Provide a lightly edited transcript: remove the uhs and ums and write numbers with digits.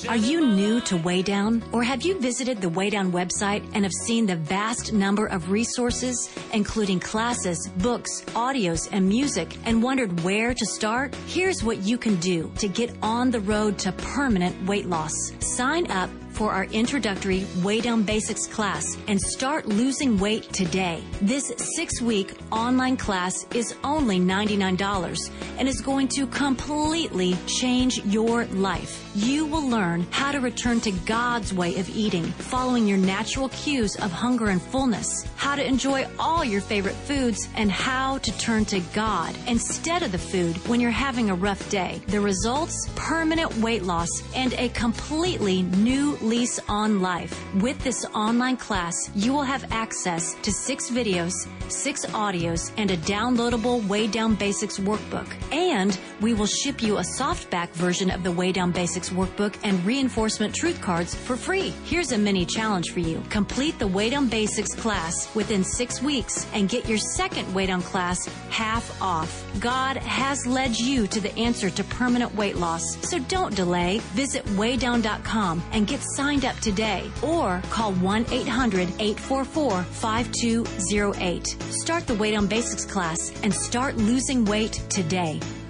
Are you new to Way Down? Or have you visited the Way Down website and have seen the vast number of resources, including classes, books, audios, and music, and wondered where to start? Here's what you can do to get on the road to permanent weight loss. Sign up for our introductory Way Down Basics class and start losing weight today. This 6-week online class is only $99 and is going to completely change your life. You will learn how to return to God's way of eating, following your natural cues of hunger and fullness, how to enjoy all your favorite foods, and how to turn to God instead of the food when you're having a rough day. The results? Permanent weight loss and a completely new lease on life. With this online class, you will have access to 6 videos, 6 audios, and a downloadable Way Down Basics workbook. And we will ship you a softback version of the Way Down Basics workbook and reinforcement truth cards for free. Here's a mini challenge for you. Complete the Way Down Basics class within 6 weeks and get your second Way Down class half off. God has led you to the answer to permanent weight loss, so don't delay. Visit waydown.com and get signed up today, or call 1-800-844-5208. Start the Way Down Basics class and start losing weight today.